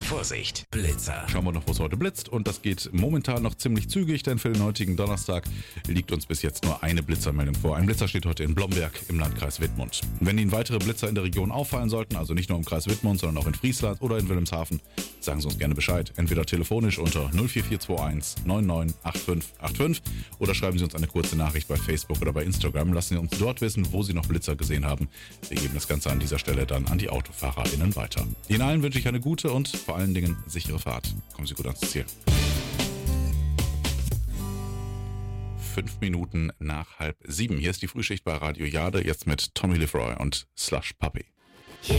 Vorsicht, Blitzer. Schauen wir noch, wo es heute blitzt. Und das geht momentan noch ziemlich zügig, denn für den heutigen Donnerstag liegt uns bis jetzt nur eine Blitzermeldung vor. Ein Blitzer steht heute in Blomberg im Landkreis Wittmund. Wenn Ihnen weitere Blitzer in der Region auffallen sollten, also nicht nur im Kreis Wittmund, sondern auch in Friesland oder in Wilhelmshaven, sagen Sie uns gerne Bescheid. Entweder telefonisch unter 04421 998585 oder schreiben Sie uns eine kurze Nachricht bei Facebook oder bei Instagram. Lassen Sie uns dort wissen, wo Sie noch Blitzer gesehen haben. Wir geben das Ganze an dieser Stelle dann an die AutofahrerInnen weiter. Ihnen allen wünsche ich eine gute und vor allen Dingen sichere Fahrt. Kommen Sie gut ans Ziel. 5 Minuten nach 6:30. Hier ist die Frühschicht bei Radio Jade, jetzt mit Tommy Lefroy und Slush Puppy.